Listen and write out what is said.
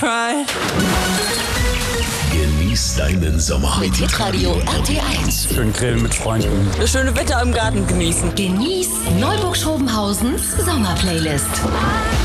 Pride. Genieß deinen Sommer Mit Hitradio RT1. Schön grillen mit Freunden. Das schöne Wetter im Garten genießen. Genieß Neuburg-Schrobenhausens Sommerplaylist.